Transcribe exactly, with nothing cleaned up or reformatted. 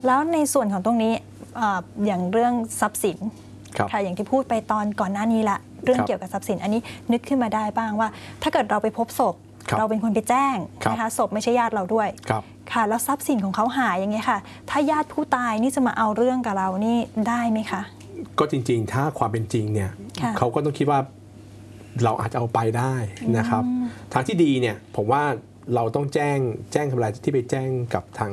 แล้วในส่วนของตรงนี้ออย่างเรื่องทรัพย์สินค่ะอย่างที่พูดไปตอนก่อนหน้านี้ละเรื่องเกี่ยวกับทรัพย์สินอันนี้นึกขึ้นมาได้บ้างว่าถ้าเกิดเราไปพบศพเราเป็นคนไปแจ้งนะคะศพไม่ใช่ญาติเราด้วยค่ะแล้วทรัพย์สินของเขาหายอย่างเงี้ยค่ะถ้าญาติผู้ตายนี่จะมาเอาเรื่องกับเรานี่ได้ไหมคะก็จริงๆถ้าความเป็นจริงเนี่ยเขาก็ต้องคิดว่าเราอาจจะเอาไปได้นะครับทางที่ดีเนี่ยผมว่าเราต้องแจ้งแจ้งทำลายที่ไปแจ้งกับทาง